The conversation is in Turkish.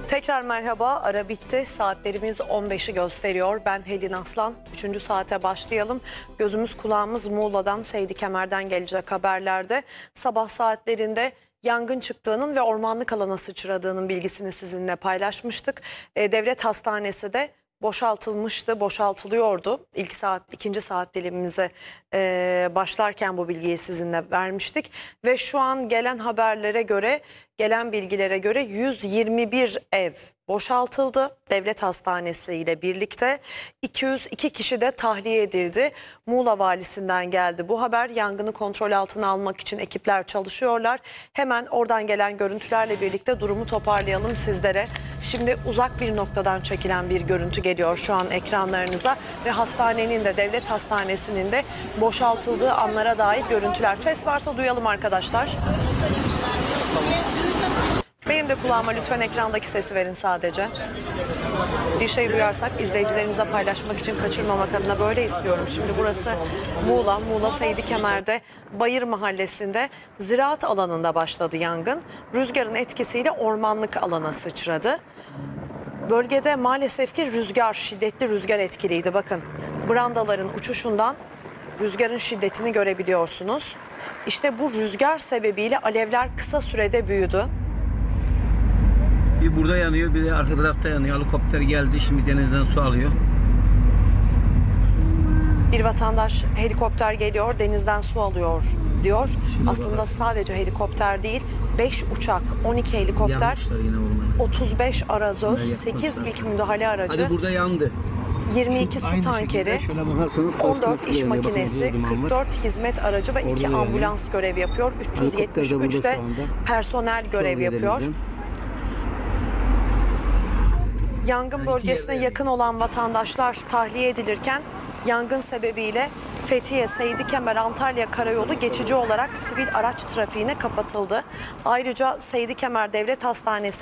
Tekrar merhaba, ara bitti. Saatlerimiz 15'i gösteriyor. Ben Helin Aslan. 3. saate başlayalım. Gözümüz kulağımız Muğla'dan, Seydi Kemer'den gelecek haberlerde. Sabah saatlerinde yangın çıktığının ve ormanlık alana sıçradığının bilgisini sizinle paylaşmıştık. Devlet hastanesi de boşaltılmıştı, boşaltılıyordu. İkinci saat dilimimize başlarken bu bilgiyi sizinle vermiştik. Ve şu an gelen haberlere göre, gelen bilgilere göre 121 ev boşaltıldı. Devlet hastanesi ile birlikte 202 kişi de tahliye edildi. Muğla valisinden geldi bu haber. Yangını kontrol altına almak için ekipler çalışıyorlar. Hemen oradan gelen görüntülerle birlikte durumu toparlayalım sizlere. Şimdi uzak bir noktadan çekilen bir görüntü geliyor şu an ekranlarınıza ve hastanenin de, devlet hastanesinin de boşaltıldığı anlara dair görüntüler. Ses varsa duyalım arkadaşlar. Benim de kulağıma lütfen ekrandaki sesi verin sadece. Bir şey duyarsak izleyicilerimize paylaşmak için kaçırmamak adına böyle istiyorum. Şimdi burası Muğla Seydi Kemer'de Bayır Mahallesi'nde ziraat alanında başladı yangın. Rüzgarın etkisiyle ormanlık alana sıçradı. Bölgede maalesef ki şiddetli rüzgar etkiliydi. Bakın, brandaların uçuşundan rüzgarın şiddetini görebiliyorsunuz. İşte bu rüzgar sebebiyle alevler kısa sürede büyüdü. Bir burada yanıyor, bir de arka tarafta yanıyor. Helikopter geldi, şimdi denizden su alıyor. Bir vatandaş helikopter geliyor, denizden su alıyor diyor. Şimdi aslında sadece helikopter değil, 5 uçak, 12 helikopter, yine ormanı. 35 arazöz, 8 ilk müdahale aracı, Hadi burada yandı. 22 su tankeri, 14 iş makinesi, 44 hizmet aracı ve 2 ambulans görev yapıyor. 373 de personel görev yapıyor. Yangın bölgesine yakın olan vatandaşlar tahliye edilirken yangın sebebiyle Fethiye, Seydi Kemer, Antalya Karayolu geçici olarak sivil araç trafiğine kapatıldı. Ayrıca Seydi Kemer Devlet Hastanesi